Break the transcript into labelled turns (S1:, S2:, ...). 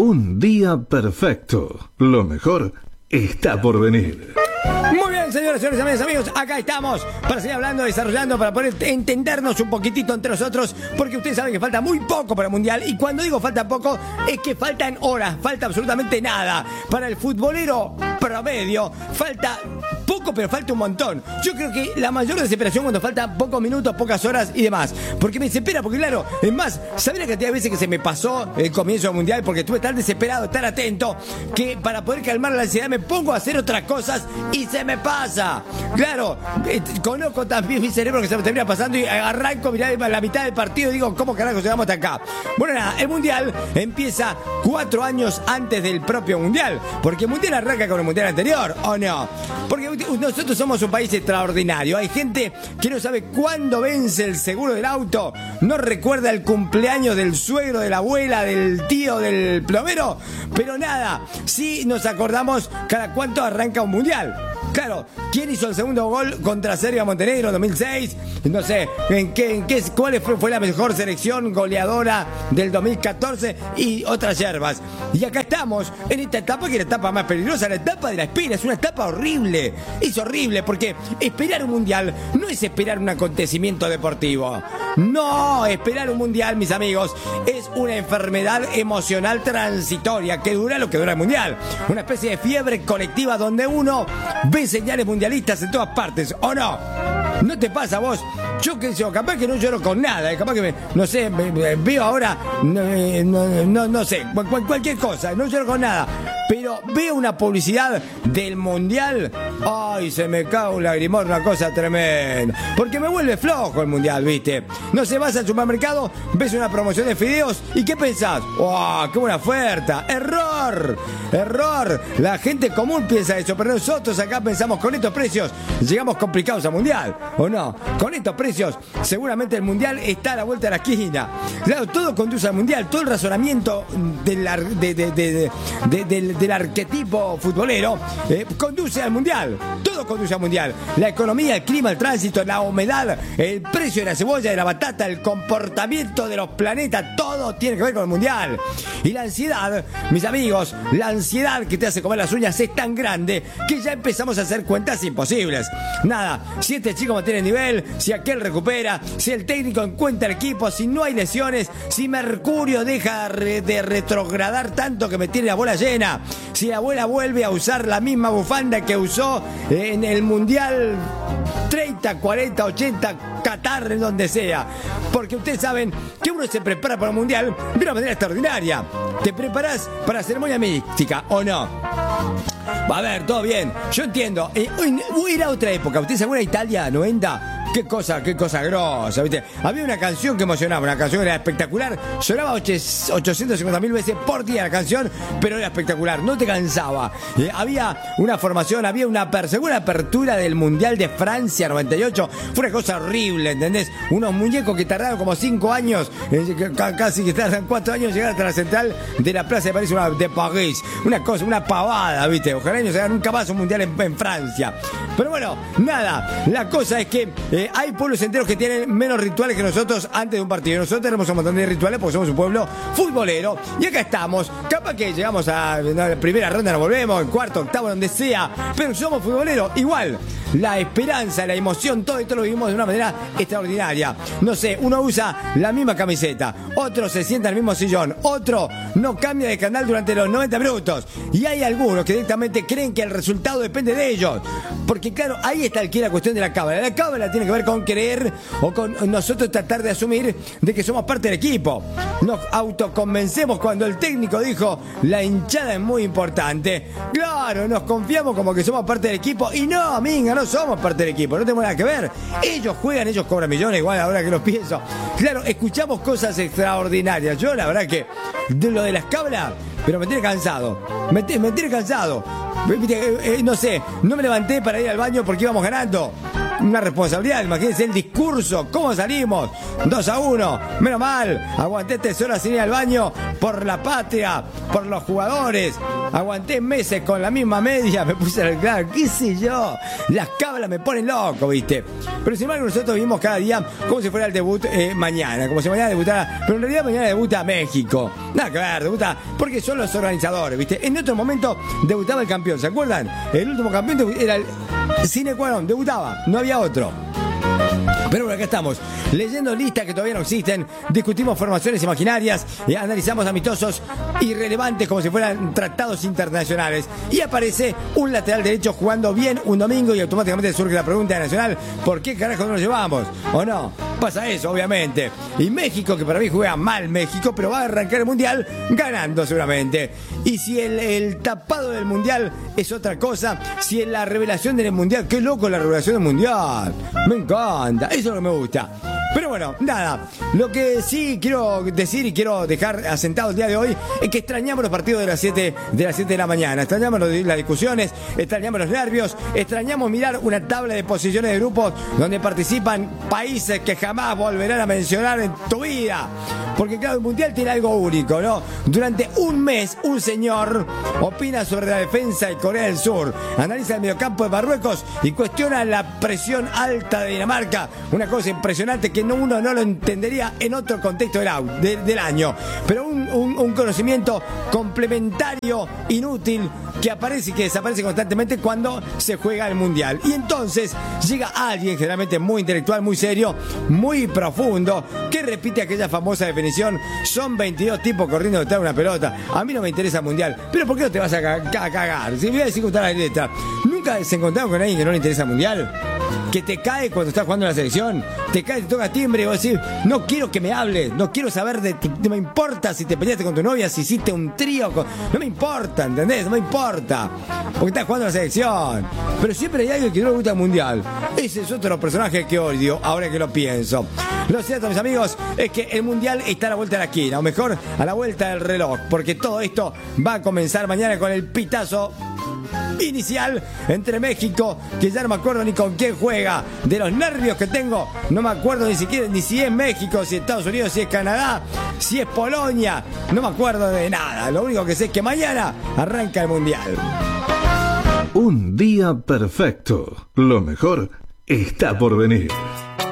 S1: Un día perfecto. Lo mejor está por venir.
S2: Muy bien, señores, amigas, amigos, acá estamos para seguir hablando, desarrollando, para poder entendernos un poquitito entre nosotros, porque ustedes saben que falta muy poco para el Mundial, y cuando digo falta poco, es que faltan horas, falta absolutamente nada. Para el futbolero promedio, falta poco, pero falta un montón. Yo creo que la mayor desesperación cuando faltan pocos minutos, pocas horas y demás, porque me desespera, porque claro, es más, ¿sabés la cantidad de veces que se me pasó el comienzo del Mundial? Porque estuve tan desesperado, tan atento, que para poder calmar la ansiedad me pongo a hacer otras cosas y se me pasa. Claro, conozco también mi cerebro que se me termina pasando y arranco la mitad del partido y digo, ¿cómo carajo llegamos hasta acá? Bueno, nada, el Mundial empieza 4 años antes del propio Mundial, porque el Mundial arranca con el Mundial anterior, ¿o no? Porque nosotros somos un país extraordinario. Hay gente que no sabe cuándo vence el seguro del auto, no recuerda el cumpleaños del suegro, de la abuela, del tío, del plomero, pero nada, sí nos acordamos cada cuánto arranca un Mundial. Claro, ¿quién hizo el segundo gol contra Serbia-Montenegro en 2006? No sé, ¿cuál fue la mejor selección goleadora del 2014? Y otras yerbas. Y acá estamos, en esta etapa que es la etapa más peligrosa, la etapa de la espera. Es una etapa horrible. Es horrible porque esperar un mundial no es esperar un acontecimiento deportivo. No, esperar un mundial, mis amigos, es una enfermedad emocional transitoria que dura lo que dura el mundial. Una especie de fiebre colectiva donde uno ve señales mundialistas en todas partes, ¿o no? ¿No te pasa a vos? Yo qué sé, capaz que no lloro con nada, capaz que veo ahora, no sé, cualquier cosa, no lloro con nada, pero veo una publicidad del mundial, ay, se me cae un lagrimón, una cosa tremenda, porque me vuelve flojo el mundial, ¿viste? No sé, vas al supermercado, ves una promoción de fideos, ¿y qué pensás? ¡Oh, qué buena oferta! ¡Error! La gente común piensa eso, pero nosotros acá pensamos, con estos precios llegamos complicados al mundial, ¿o no? Con estos precios seguramente el mundial está a la vuelta de la esquina. Claro, todo conduce al mundial, todo el razonamiento del arquetipo futbolero conduce al mundial. Todo conduce al mundial. La economía, el clima, el tránsito, la humedad, el precio de la cebolla, de la batata, el comportamiento de los planetas, todo tiene que ver con el mundial. Y la ansiedad, mis amigos, la ansiedad que te hace comer las uñas es tan grande que ya empezamos a hacer cuentas imposibles. Nada, si este chico mantiene nivel, si aquel recupera, si el técnico encuentra el equipo, si no hay lesiones, si Mercurio deja de retrogradar tanto que me tiene la bola llena, si la abuela vuelve a usar la misma bufanda que usó en el Mundial 30, 40, 80, Qatar, en donde sea. Porque ustedes saben que uno se prepara para el Mundial de una manera extraordinaria. ¿Te preparás para ceremonia mística o no? A ver, todo bien, yo entiendo. Era otra época. ¿Ustedes se acuerdan de Italia 90? Qué cosa grosa, ¿viste? Había una canción que emocionaba, una canción que era espectacular. Sonaba 850.000 veces por día la canción, pero era espectacular, no te cansaba. Había una formación, había una segunda apertura del Mundial de Francia 98. Fue una cosa horrible, ¿entendés? Unos muñecos que tardaron como 5 años, casi que tardan 4 años en llegar hasta la central de la Plaza de París, de París. Una cosa, una pavada, ¿viste? Ojalá no se haga nunca más un Mundial en Francia. Pero bueno, nada, la cosa es que hay pueblos enteros que tienen menos rituales que nosotros antes de un partido. Nosotros tenemos un montón de rituales porque somos un pueblo futbolero. Y acá estamos. Capaz que llegamos a la primera ronda, nos volvemos, en cuarto, octavo, donde sea. Pero somos futboleros. Igual, la esperanza, la emoción, todo esto lo vivimos de una manera extraordinaria. No sé, uno usa la misma camiseta, otro se sienta en el mismo sillón, otro no cambia de canal durante los 90 minutos. Y hay algunos que directamente creen que el resultado depende de ellos. Porque claro, ahí está aquí la cuestión de la cábala. La cábala tiene que ver con creer o con nosotros tratar de asumir de que somos parte del equipo. Nos autoconvencemos cuando el técnico dijo la hinchada es muy importante. Claro, nos confiamos como que somos parte del equipo y no, minga, no somos parte del equipo, no tenemos nada que ver. Ellos juegan, ellos cobran millones, igual ahora que los pienso. Claro, escuchamos cosas extraordinarias. Yo la verdad que de lo de las cábalas, pero me tiene cansado. Me tiene cansado. No sé, no me levanté para ir al baño porque íbamos ganando. una responsabilidad. Imagínense el discurso, cómo salimos, 2-1, menos mal, aguanté 3 horas sin ir al baño por la patria, por los jugadores, aguanté meses con la misma media, me puse a arreglar, qué sé yo, las cábalas me ponen loco, ¿viste? Pero sin embargo nosotros vivimos cada día como si fuera el debut mañana, como si mañana debutara, pero en realidad mañana debuta México, nada que ver, debuta porque son los organizadores, ¿viste? En otro momento debutaba el campeón, ¿se acuerdan? El último campeón era el sine qua non, debutaba, no había otro. Pero bueno, acá estamos, leyendo listas que todavía no existen, discutimos formaciones imaginarias y analizamos amistosos irrelevantes como si fueran tratados internacionales. Y aparece un lateral derecho jugando bien un domingo y automáticamente surge la pregunta de Nacional, ¿por qué carajo no lo llevamos? ¿O no? Pasa eso, obviamente. Y México, que para mí juega mal México, pero va a arrancar el Mundial ganando seguramente. Y si el tapado del Mundial es otra cosa, si es la revelación del Mundial, qué loco la revelación del Mundial. Me encanta, eso es lo que me gusta. Pero bueno, nada, lo que sí quiero decir y quiero dejar asentado el día de hoy es que extrañamos los partidos de las 7 de la mañana, extrañamos las discusiones, extrañamos los nervios, extrañamos mirar una tabla de posiciones de grupos donde participan países que jamás volverán a mencionar en tu vida. Porque claro, el Mundial tiene algo único, ¿no? Durante un mes, un señor opina sobre la defensa de Corea del Sur, analiza el mediocampo de Marruecos y cuestiona la presión alta de Dinamarca. Una cosa impresionante que uno no lo entendería en otro contexto del año. Pero un conocimiento complementario, inútil, que aparece y que desaparece constantemente cuando se juega el Mundial. Y entonces llega alguien generalmente muy intelectual, muy serio, muy profundo, que repite aquella famosa definición: son 22 tipos corriendo detrás de una pelota. A mí no me interesa el Mundial. Pero ¿por qué no te vas a cagar? Si me voy a decir contar la letra. ¿Nunca se encontraron con alguien que no le interesa el Mundial? Que te cae cuando estás jugando en la selección, te cae, te toca timbre y vos decís, no quiero que me hables, no quiero saber no me importa si te peleaste con tu novia, si hiciste un trío, no me importa, ¿entendés? No me importa, porque estás jugando en la selección. Pero siempre hay alguien que no le gusta el Mundial. Ese es otro de los personajes que odio, ahora que lo pienso. Lo cierto, mis amigos, es que el Mundial está a la vuelta de la esquina, o mejor, a la vuelta del reloj, porque todo esto va a comenzar mañana con el pitazo inicial entre México, que ya no me acuerdo ni con quién juega. De los nervios que tengo, no me acuerdo ni siquiera ni si es México, si es Estados Unidos, si es Canadá, si es Polonia, no me acuerdo de nada. Lo único que sé es que mañana arranca el Mundial.
S1: Un día perfecto. Lo mejor está por venir.